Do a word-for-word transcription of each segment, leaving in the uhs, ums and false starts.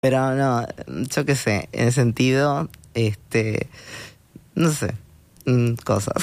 Pero no, yo qué sé, en ese sentido, este, no sé, cosas.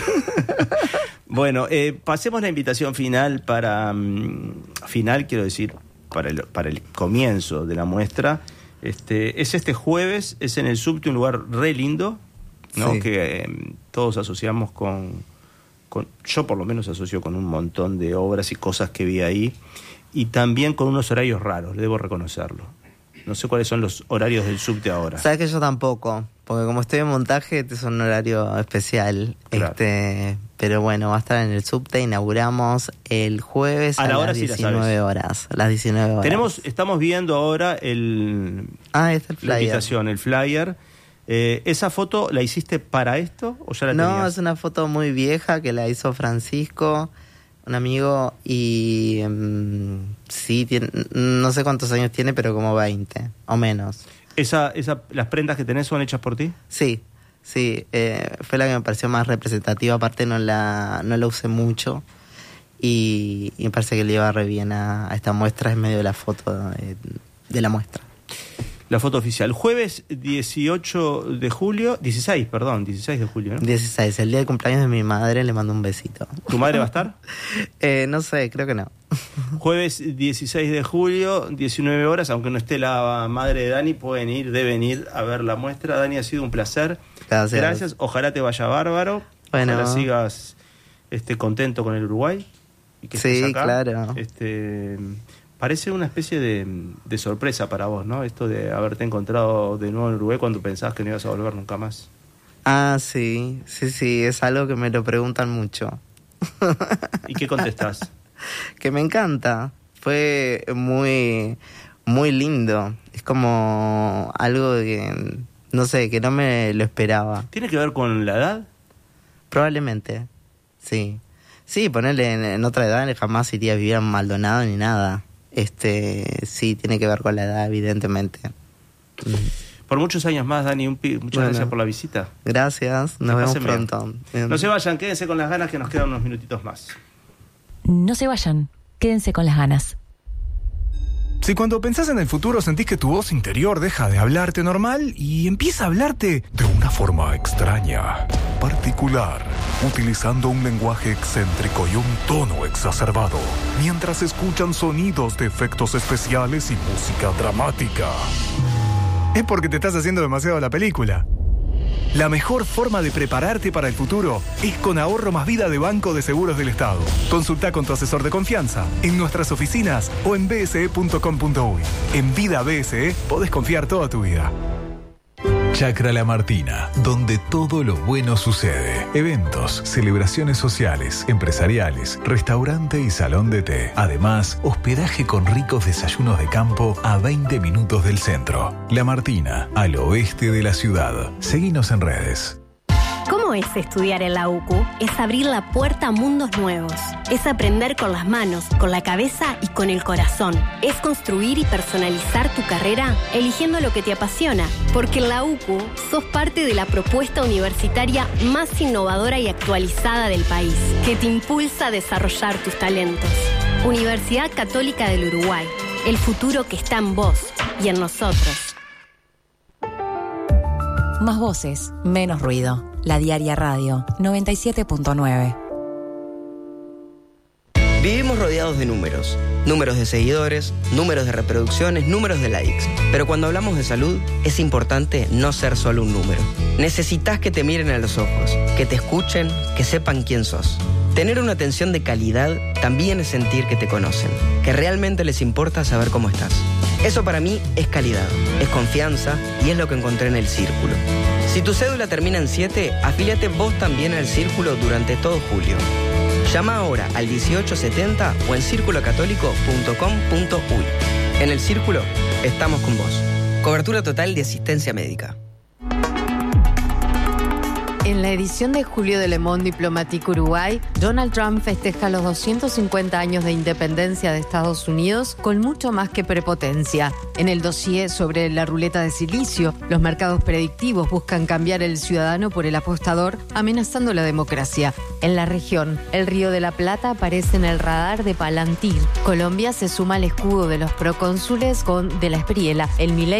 Bueno, eh, pasemos la invitación final para, um, final quiero decir, para el, para el comienzo de la muestra. Este, es este jueves, es en el Subte, un lugar re lindo, ¿no? Sí. Que eh, todos asociamos con, con, yo por lo menos asocio con un montón de obras y cosas que vi ahí, y también con unos horarios raros, debo reconocerlo. No sé cuáles son los horarios del Subte ahora. Sabes que yo tampoco, porque como estoy en montaje, este es un horario especial. Claro. Este, pero bueno, va a estar en el Subte. Inauguramos el jueves a, a las diecinueve horas. Las diecinueve horas. Tenemos, estamos viendo ahora el, ah, este es el flyer. La invitación, el flyer. Eh, ¿Esa foto la hiciste para esto o ya la no, tenías? No, es una foto muy vieja que la hizo Francisco, un amigo, y um, sí, tiene, no sé cuántos años tiene, pero como veinte o menos. ¿Esa, esa, ¿Las prendas que tenés son hechas por ti? Sí, sí, eh, fue la que me pareció más representativa, aparte no la, no la usé mucho y, y me parece que le iba re bien a, a esta muestra, en medio de la foto de, de la muestra. La foto oficial. Jueves dieciocho de julio, dieciséis, perdón, dieciséis de julio, ¿no? dieciséis, el día de cumpleaños de mi madre, le mando un besito. ¿Tu madre va a estar? eh, no sé, creo que no. Jueves dieciséis de julio, diecinueve horas, aunque no esté la madre de Dani, pueden ir, deben ir a ver la muestra. Dani, ha sido un placer. Gracias. Gracias, ojalá te vaya bárbaro. Bueno. Ojalá sigas este, contento con el Uruguay. Y que sí, estés acá. Claro. Este... Parece una especie de, de sorpresa para vos, ¿no? Esto de haberte encontrado de nuevo en Uruguay cuando pensabas que no ibas a volver nunca más. Ah, sí, sí, sí, es algo que me lo preguntan mucho. ¿Y qué contestás? Que me encanta. Fue muy, muy lindo. Es como algo que, no sé, que no me lo esperaba. ¿Tiene que ver con la edad? Probablemente, sí. Sí, ponerle en, en otra edad jamás iría a vivir en Maldonado ni nada. Este, sí, tiene que ver con la edad, evidentemente. Por muchos años más, Dani, un pi- muchas bueno, gracias por la visita. Gracias, nos vemos pronto. Bien. No se vayan, quédense con las ganas que nos quedan unos minutitos más. No se vayan, quédense con las ganas. Si cuando pensás en el futuro sentís que tu voz interior deja de hablarte normal y empieza a hablarte de una forma extraña, particular, utilizando un lenguaje excéntrico y un tono exacerbado, mientras escuchan sonidos de efectos especiales y música dramática, es porque te estás haciendo demasiado la película. La mejor forma de prepararte para el futuro es con Ahorro Más Vida de Banco de Seguros del Estado. Consulta con tu asesor de confianza en nuestras oficinas o en b s e punto com punto u y. En Vida B S E podés confiar toda tu vida. Chacra La Martina, donde todo lo bueno sucede. Eventos, celebraciones sociales, empresariales, restaurante y salón de té. Además, hospedaje con ricos desayunos de campo a veinte minutos del centro. La Martina, al oeste de la ciudad. Seguinos en redes. ¿Cómo es estudiar en la U C U? Es abrir la puerta a mundos nuevos. Es aprender con las manos, con la cabeza y con el corazón. Es construir y personalizar tu carrera eligiendo lo que te apasiona. Porque en la U C U sos parte de la propuesta universitaria más innovadora y actualizada del país, que te impulsa a desarrollar tus talentos. Universidad Católica del Uruguay. El futuro que está en vos y en nosotros. Más voces, menos ruido. La Diaria Radio, noventa y siete punto nueve. Vivimos rodeados de números. Números de seguidores, números de reproducciones, números de likes. Pero cuando hablamos de salud, es importante no ser solo un número. Necesitas que te miren a los ojos, que te escuchen, que sepan quién sos. Tener una atención de calidad también es sentir que te conocen, que realmente les importa saber cómo estás. Eso para mí es calidad, es confianza y es lo que encontré en El Círculo. Si tu cédula termina en siete, afíliate vos también al Círculo durante todo julio. Llama ahora al dieciocho setenta o en círculo católico punto com punto u y. En El Círculo, estamos con vos. Cobertura total de asistencia médica. En la edición de julio de Le Monde Diplomatique Uruguay, Donald Trump festeja los doscientos cincuenta años de independencia de Estados Unidos con mucho más que prepotencia. En el dossier sobre la ruleta de silicio, los mercados predictivos buscan cambiar el ciudadano por el apostador, amenazando la democracia. En la región, el Río de la Plata aparece en el radar de Palantir. Colombia se suma al escudo de los procónsules con De la Espriella, el Milei